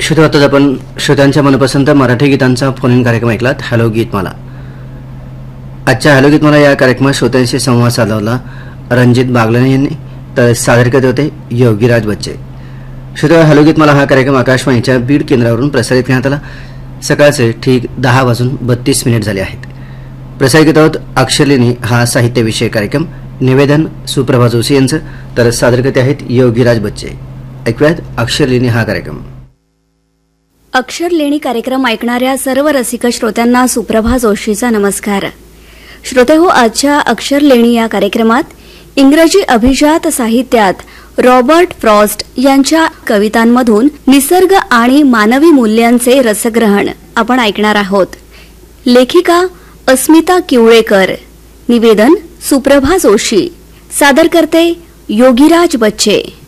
श्रोते, आपण श्रोत्यांच्या मनपसंत मराठी गीतांचा फोन इन कार्यक्रम ऐकलात. हॅलो गीतमाला. आजच्या हॅलो गीतमाला या कार्यक्रमात श्रोत्यांशी संवाद साधला रणजित बागलाने यांनी, तर सादर करत होते योगीराज बच्चे. श्रोते, हॅलो गीतमाला हा कार्यक्रम आकाशवाणीच्या बीड केंद्रावरून प्रसारित करण्यात आला. सकाळचे ठीक 10:32 झाले आहेत. प्रसारित करत आहोत अक्षरलेणी हा साहित्यविषयक कार्यक्रम. निवेदन सुप्रभा जोशी यांचं, तर सादर करते आहेत योगीराज बच्चे. ऐकूयात अक्षरलेणी हा कार्यक्रम. अक्षरलेणी कार्यक्रम ऐकणाऱ्या सर्व रसिक श्रोत्यांना सुप्रभा जोशीचा नमस्कार. श्रोते हो, आजच्या अक्षरलेणी या कार्यक्रमात इंग्रजी अभिजात साहित्यात रॉबर्ट फ्रॉस्ट यांच्या कवितांमधून निसर्ग आणि मानवी मूल्यांचे रसग्रहण आपण ऐकणार आहोत. लेखिका अस्मिता किवळेकर, निवेदन सुप्रभा जोशी, सादर करते योगीराज बच्चे.